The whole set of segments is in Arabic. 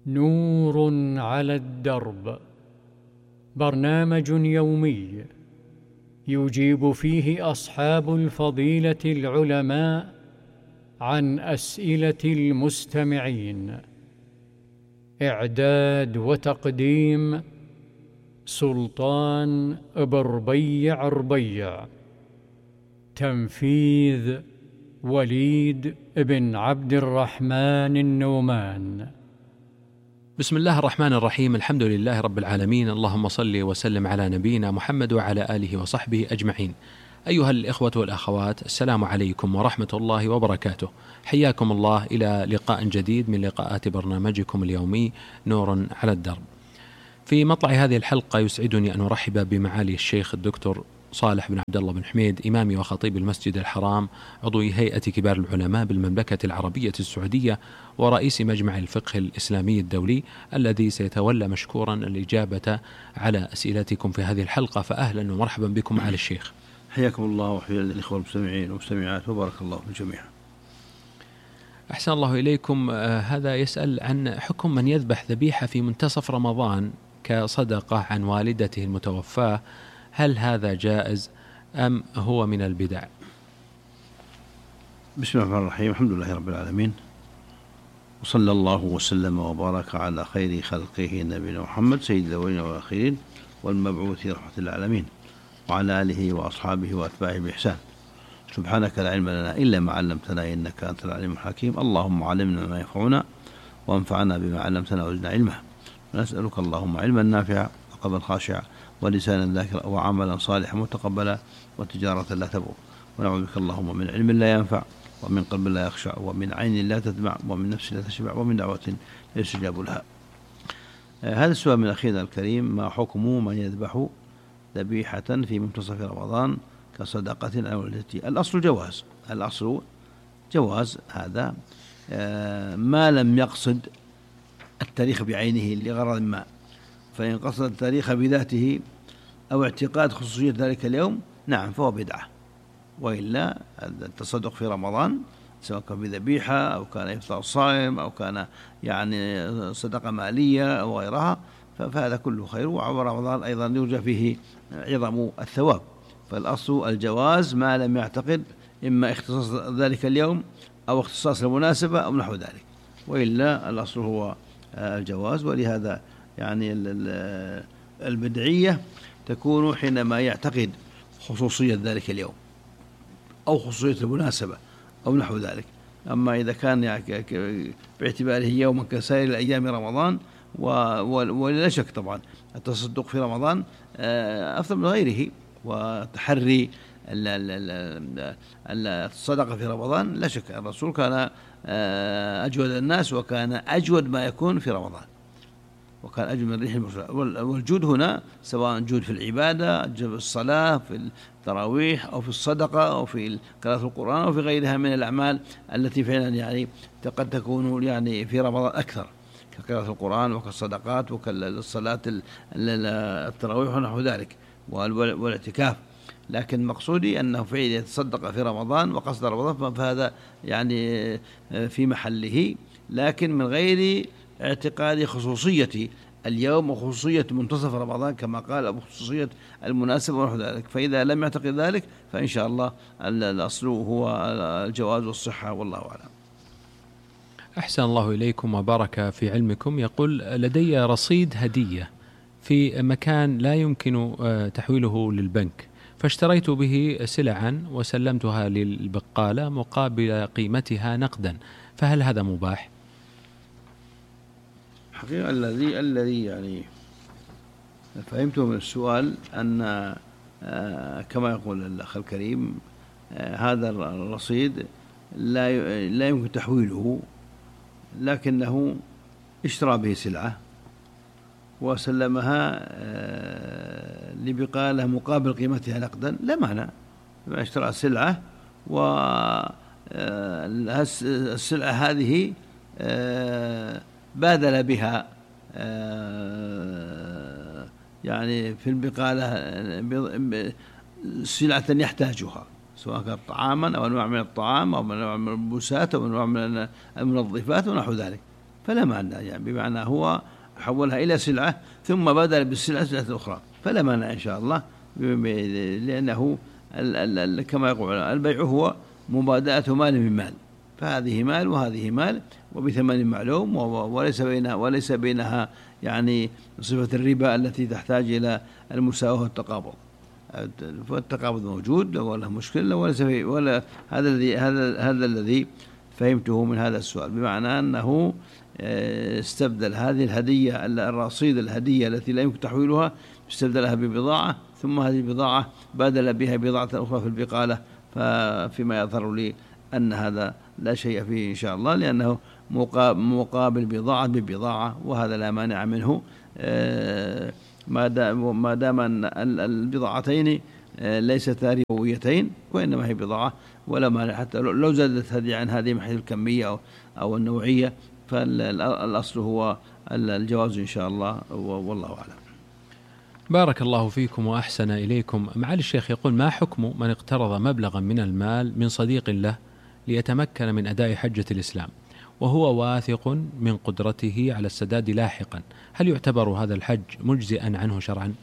نور على الدرب، برنامج يومي يجيب فيه أصحاب الفضيلة العلماء عن أسئلة المستمعين. إعداد وتقديم سلطان بربيع ربيع. تنفيذ وليد بن عبد الرحمن النومان. بسم الله الرحمن الرحيم. الحمد لله رب العالمين، اللهم صل وسلم على نبينا محمد وعلى آله وصحبه أجمعين. أيها الإخوة والأخوات، السلام عليكم ورحمة الله وبركاته. حياكم الله إلى لقاء جديد من لقاءات برنامجكم اليومي نور على الدرب. في مطلع هذه الحلقة يسعدني أن أرحب بمعالي الشيخ الدكتور صالح بن عبد الله بن حميد، إمامي وخطيب المسجد الحرام، عضو هيئة كبار العلماء بالمملكة العربية السعودية، ورئيس مجمع الفقه الإسلامي الدولي، الذي سيتولى مشكورا الإجابة على أسئلتكم في هذه الحلقة. فأهلا ومرحبا بكم معالي الشيخ. حياكم الله وحيا الإخوة المستمعين والمستمعات، وبارك الله في الجميع. أحسن الله إليكم. هذا يسأل عن حكم من يذبح ذبيحة في منتصف رمضان كصدقة عن والدته المتوفاة، هل هذا جائز أم هو من البدع؟ بسم الله الرحمن الرحيم. الحمد لله رب العالمين، وصلى الله وسلم وبارك على خير خلقه نبينا محمد سيد الأولين والآخرين والمبعوث رحمة العالمين، وعلى آله وأصحابه وأتباعه بإحسان. سبحانك لا علم لنا إلا ما علمتنا إنك أنت العليم الحكيم. اللهم علمنا ما ينفعنا وانفعنا بما علمتنا وزدنا علما. نسألك اللهم علما نافعا وقلبا خاشعا ولسانا ذاكرا وعملا صالحا متقبلا وتجارة لا تبور. ونعوذ بك اللهم من علم لا ينفع ومن قلب لا يخشع ومن عين لا تدمع ومن نفس لا تشبع ومن دعوة لا يستجاب لها. هذا السؤال من أخينا الكريم: ما حكم من يذبح ذبيحة في منتصف رمضان كصدقة عن والدته؟ الأصل جواز هذا ما لم يقصد التاريخ بعينه لغرض ما. فإن قصد التاريخ بذاته أو اعتقاد خصوصية ذلك اليوم، نعم فهو بدعة. وإلا التصدق في رمضان سواء كان بذبيحة أو كان إفطار الصائم أو كان يعني صدقة مالية أو غيرها، فهذا كله خير. ورمضان أيضا يرجى فيه عظم الثواب. فالأصل الجواز ما لم يعتقد إما اختصاص ذلك اليوم أو اختصاص المناسبة أو نحو ذلك، وإلا الأصل هو الجواز. ولهذا يعني البدعية تكون حينما يعتقد خصوصية ذلك اليوم أو خصوصية المناسبة أو نحو ذلك. أما إذا كان باعتباره يوما كسائر الأيام رمضان، ولا شك طبعا التصدق في رمضان أفضل من غيره، وتحري الصدقة في رمضان لا شك. الرسول كان أجود الناس وكان أجود ما يكون في رمضان، وكان أجود من الريح المرسلة. والجود هنا سواء جود في العبادة، في الصلاة، في التراويح، أو في الصدقة، أو في قراءة القرآن، أو في غيرها من الأعمال التي فعلا يعني قد تكون يعني في رمضان أكثر، كقراءة القرآن وكالصدقات وكالصلاة التراويح ونحو ذلك والاعتكاف. لكن مقصودي أنه فعلا يتصدق في رمضان وقصد رمضان، فهذا يعني في محله، لكن من غير اعتقاد خصوصية اليوم وخصوصية منتصف رمضان كما قال، أو خصوصية المناسبة ونحو ذلك. فإذا لم يعتقد ذلك فإن شاء الله الأصل هو الجواز والصحة، والله أعلم. أحسن الله إليكم وبارك في علمكم. يقول: لدي رصيد هدية في مكان لا يمكن تحويله للبنك، فاشتريت به سلعا وسلمتها للبقالة مقابل قيمتها نقدا، فهل هذا مباح؟ حقيقة الذي يعني فهمته من السؤال أن كما يقول الأخ الكريم، هذا الرصيد لا يمكن تحويله، لكنه اشترى به سلعة وسلمها لبقالة مقابل قيمتها نقدا، لا معنى. اشترى سلعة والسلعة هذه بادل بها يعني في البقالة سلعة يحتاجها، سواء كانت طعاما أو أنواع من الطعام أو أنواع من الملبوسات أو أنواع من المنظفات ونحو ذلك. فلا مانع، يعني بمعنى هو حولها إلى سلعة ثم بدل بالسلعة سلعة أخرى، فلا مانع إن شاء الله، لأنه كما يقول البيع هو مبادلة مال بمال، فهذه مال وهذه مال وبثمن معلوم، وليس بينها يعني صفة الربا التي تحتاج إلى المساواة والتقابض. فالتقابض موجود ولا مشكلة ولا هذا الذي فهمته من هذا السؤال، بمعنى أنه استبدل هذه الهدية الرصيد الهدية التي لا يمكن تحويلها، استبدلها ببضاعة، ثم هذه البضاعة بدل بها بضاعة أخرى في البقالة، فيما يظهر لي أن هذا لا شيء فيه إن شاء الله، لأنه مقابل بضاعة ببضاعة، وهذا لا مانع منه ما دام أن البضاعتين ليستا ربويتين، وإنما هي بضاعة، ولا مانع حتى لو زادت هذه عن هذه من حيث الكمية أو النوعية، فالأصل هو الجواز إن شاء الله، والله أعلم. بارك الله فيكم وأحسن إليكم. معالي الشيخ يقول: ما حكم من اقترض مبلغا من المال من صديق له ليتمكن من أداء حجة الإسلام وهو واثق من قدرته على السداد لاحقا، هل يعتبر هذا الحج مجزئا عنه شرعا؟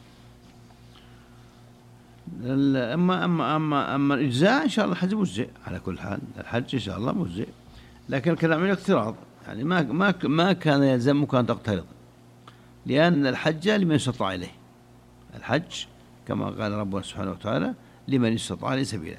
أما الإجزاء إن شاء الله الحج مجزئ على كل حال، الحج إن شاء الله مجزئ، لكن الكلام عن الاقتراض يعني ما كان يلزمك أن تقترض، لأن الحج لمن استطاع إليه، الحج كما قال ربنا سبحانه وتعالى: لمن استطاع إليه سبيلا.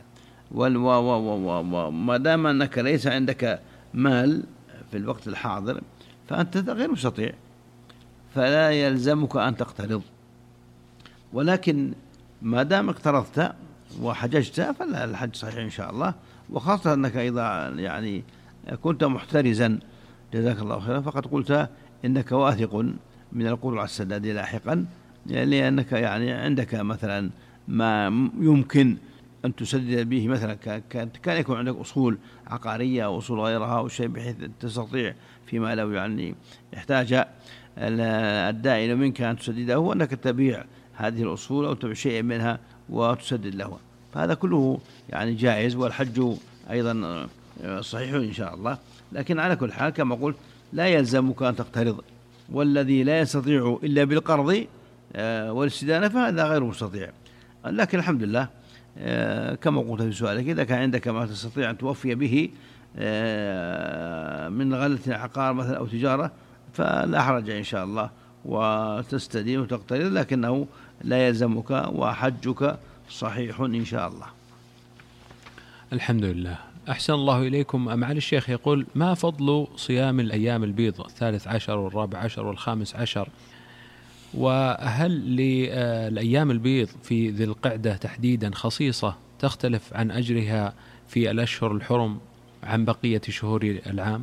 وما دام أنك ليس عندك مال في الوقت الحاضر فأنت غير مستطيع، فلا يلزمك أن تقترض، ولكن ما دام اقترضت وحججت فلا، الحج صحيح إن شاء الله، وخاصة أنك إذا يعني كنت محترزا جزاك الله خيرا فقد قلت إنك واثق من القدرة على السداد لاحقا، لأنك يعني عندك مثلا ما يمكن أن تسدد به، مثلا كان يكون عندك أصول عقارية أو أصول غيرها أو شيء بحيث تستطيع فيما لو يعني احتاج الدائن منك أن تسدده، وأنك تبيع هذه الأصول أو تبيع شيء منها وتسدد له، فهذا كله يعني جائز، والحج أيضا صحيح إن شاء الله. لكن على كل حال كما قلت لا يلزمك أن تقترض، والذي لا يستطيع إلا بالقرض والاستدانة فهذا غير مستطيع. لكن الحمد لله كما قلت في سؤالك، إذا كان عندك ما تستطيع أن توفي به من غلة عقار مثلا أو تجارة فلا حرج إن شاء الله، وتستدين وتقترض، لكنه لا يلزمك وحجك صحيح إن شاء الله. الحمد لله. أحسن الله إليكم. معالي الشيخ يقول: ما فضل صيام الأيام البيض 13 و14 و15، وهل للأيام البيض في ذي القعدة تحديدا خصيصة تختلف عن أجرها في الأشهر الحرم عن بقية شهور العام؟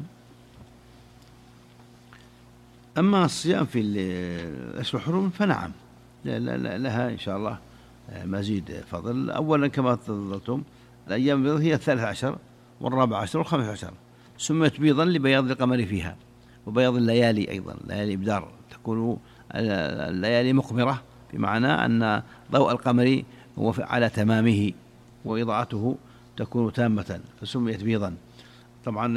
أما الصيام في الأشهر الحرم فنعم لها إن شاء الله مزيد فضل. أولا كما تفضلتم الأيام البيض هي 13 و14 و15، سميت بيضا لبياض القمر فيها، وبياض الليالي أيضا، ليالي إبدار تكون الليالي مقمرة، بمعنى أن ضوء القمر هو على تمامه وإضاءته تكون تامة فسميت بيضا. طبعا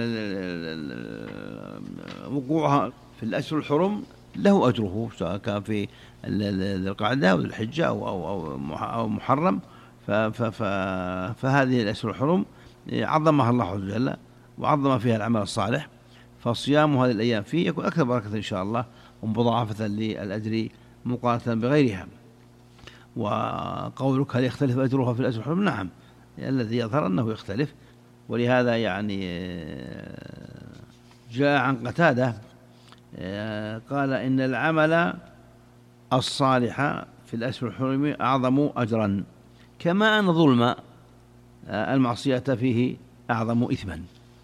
وقوعها في الأشهر الحرم له أجره، سواء كان في القعدة أو الحجة أو محرم، فهذه الأشهر الحرم عظمها الله عز وجل وعظم فيها العمل الصالح، فصيام هذه الأيام فيه يكون أكثر بركة إن شاء الله ومضاعفة للأجر مقارنة بغيرها. وقولك هل يختلف أجرها في الأشهر الحرم؟ نعم، الذي يظهر أنه يختلف، ولهذا يعني جاء عن قتادة قال: إن العمل الصالح في الأشهر الحرم أعظم أجرا، كما أن ظلم المعصية فيه أعظم إثما.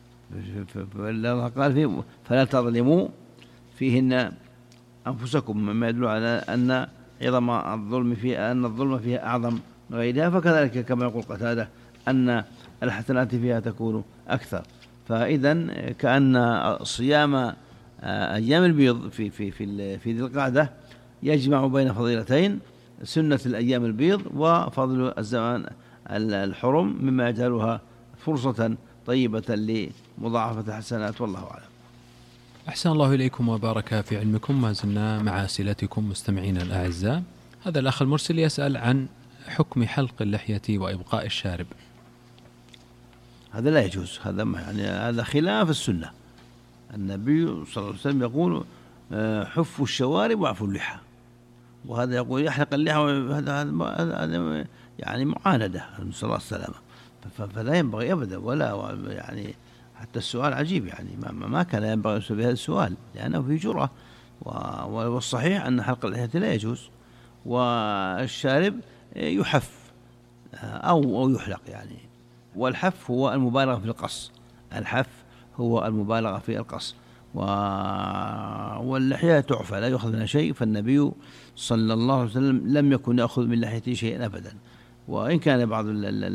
قال فيه: فلا تظلموا فيهن أنفسكم، مما يدل على أن عظم الظلم فيه، أن الظلم فيها أعظم من غيرها. فكذلك كما يقول قتادة أن الحسنات فيها تكون أكثر. فإذن كأن صيام أيام البيض في ذي القعدة يجمع بين فضيلتين: سنة الأيام البيض وفضل الزمان الحرم، مما يجعلها فرصة طيبة لمضاعفة الحسنات، والله أعلم. أحسن الله إليكم وبارك في علمكم. ما زلنا مع أسئلتكم مستمعين الأعزاء. هذا الأخ المرسل يسأل عن حكم حلق اللحية وإبقاء الشارب. هذا لا يجوز، هذا خلاف السنة. النبي صلى الله عليه وسلم يقول حفوا الشوارب واعفوا اللحى، وهذا يقول يحلق اللحى، هذا يعني معاندة صلى الله عليه وسلم، فلا ينبغي أبدا. ولا يعني حتى السؤال عجيب، يعني ما كان ينبغي بهذا السؤال لأنه في جرأة. والصحيح أن حلق اللحية لا يجوز، والشارب يحف أو يحلق يعني. والحف هو المبالغة في القص، الحف هو المبالغة في القص. واللحية تعفى لا يؤخذ منها شيء، فالنبي صلى الله عليه وسلم لم يكن يأخذ من لحيته شيئا أبدا. وإن كان بعض